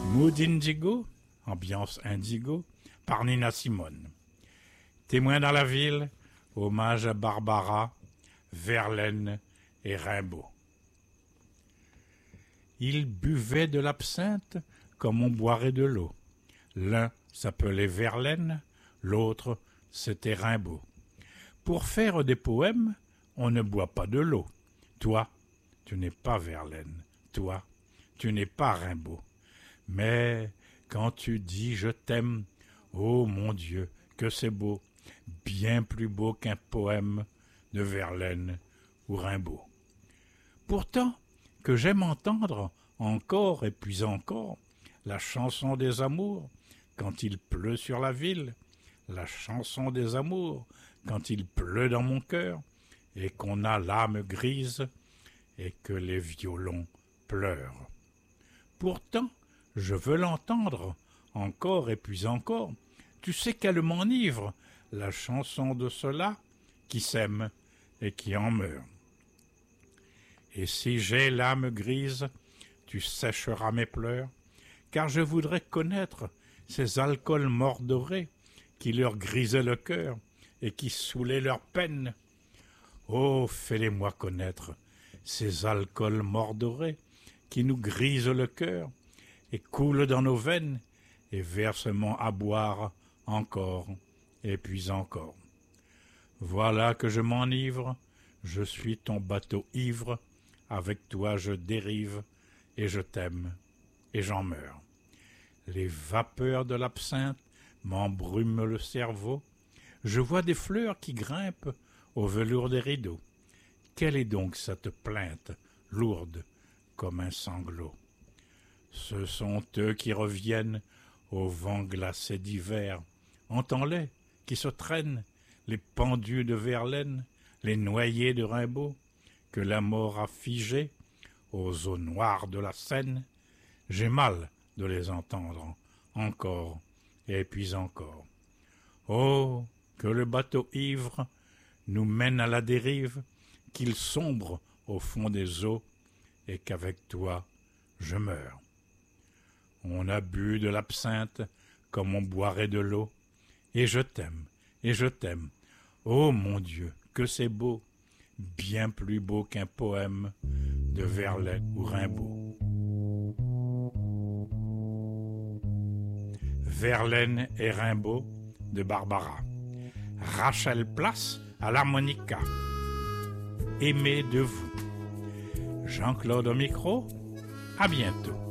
Mood Indigo, ambiance indigo, par Nina Simone. Témoin dans la ville, hommage à Barbara, Verlaine et Rimbaud. Ils buvaient de l'absinthe comme on boirait de l'eau. L'un s'appelait Verlaine, l'autre c'était Rimbaud. Pour faire des poèmes, on ne boit pas de l'eau. Toi, tu n'es pas Verlaine. Toi, tu n'es pas Rimbaud. Mais quand tu dis je t'aime, oh mon Dieu, que c'est beau, bien plus beau qu'un poème de Verlaine ou Rimbaud. Pourtant, que j'aime entendre encore et puis encore la chanson des amours quand il pleut sur la ville, la chanson des amours quand il pleut dans mon cœur et qu'on a l'âme grise et que les violons pleurent. Pourtant, je veux l'entendre encore et puis encore. Tu sais qu'elle m'enivre, la chanson de ceux-là qui s'aiment et qui en meurent. Et si j'ai l'âme grise, tu sécheras mes pleurs, car je voudrais connaître ces alcools mordorés qui leur grisaient le cœur et qui saoulaient leur peine. Oh, fais-les-moi connaître ces alcools mordorés qui nous grisent le cœur et coulent dans nos veines et versement à boire encore et puis encore. Voilà que je m'enivre, je suis ton bateau ivre, avec toi je dérive et je t'aime et j'en meurs. Les vapeurs de l'absinthe m'embrument le cerveau, je vois des fleurs qui grimpent au velours des rideaux. Quelle est donc cette plainte lourde comme un sanglot? Ce sont eux qui reviennent au vent glacé d'hiver. Entends-les qui se traînent, les pendus de Verlaine, les noyés de Rimbaud, que la mort a figés aux eaux noires de la Seine. J'ai mal de les entendre encore et puis encore. Oh, que le bateau ivre nous mène à la dérive, qu'il sombre au fond des eaux et qu'avec toi je meurs. On a bu de l'absinthe comme on boirait de l'eau, et je t'aime, oh mon Dieu, que c'est beau, bien plus beau qu'un poème de Verlaine ou Rimbaud. Verlaine et Rimbaud de Barbara. Rachel Place à l'harmonica. Aimé de vous. Jean-Claude au micro. À bientôt.